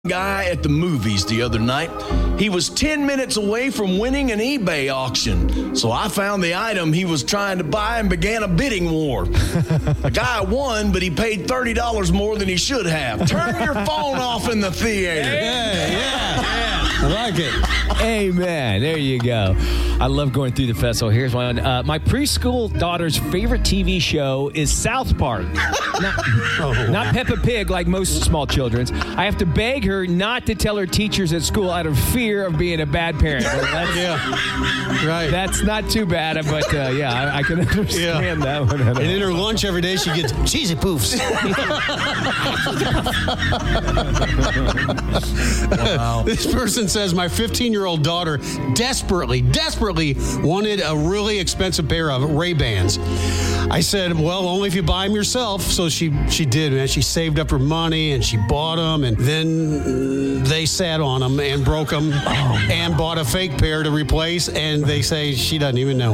guy at the movies the other night. He was 10 minutes away from winning an eBay auction. So I found the item he was trying to buy and began a bidding war. The guy won, but he paid $30 more than he should have. Turn your phone off in the theater. Yeah. I like it. Amen. There you go. I love going through the festival. Here's one. My preschool daughter's favorite TV show is South Park. Not Peppa Pig like most small children's. I have to beg her not to tell her teachers at school out of fear of being a bad parent. Right. That's not too bad, but I can understand that one. And in her lunch every day, she gets cheesy poofs. Wow. This person says, my 15-year-old daughter desperately wanted a really expensive pair of Ray-Bans. I said, well, only if you buy them yourself. So she did, man. She saved up her money and she bought them, and then they sat on them and broke them and bought a fake pair to replace, and they say she doesn't even know.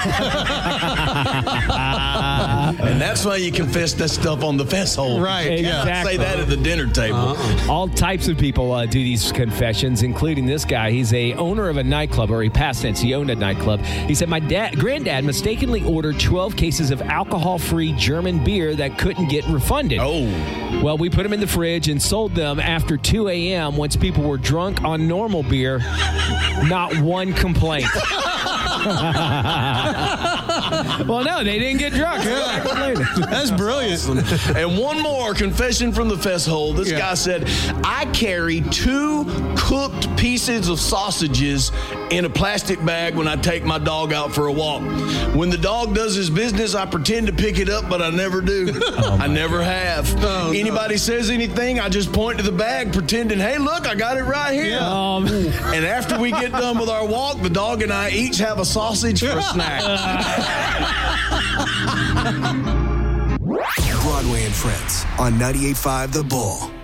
And that's why you confess that stuff on the festival. Right. Exactly. Say that at the dinner table. All types of people do these confessions, including this guy. He's a owner of a nightclub, or past tense, he owned a nightclub. He said, my granddad mistakenly ordered 12 cases of alcohol-free German beer that couldn't get refunded. Oh. Well, we put them in the fridge and sold them after 2 a.m. once people were drunk on normal beer. Not one complaint. Well, no, they didn't get drunk. That's brilliant. And one more confession from the festival. This guy said, I carry 2 cooked pieces of sausages in a plastic bag when I take my dog out for a walk. When the dog does his business, I pretend to pick it up, but I never do. I never have. Anybody says anything, I just point to the bag, pretending, hey, look, I got it right here. And after we get done with our walk, the dog and I each have a sausage for a snack. Broadway and Friends on 98.5 The Bull.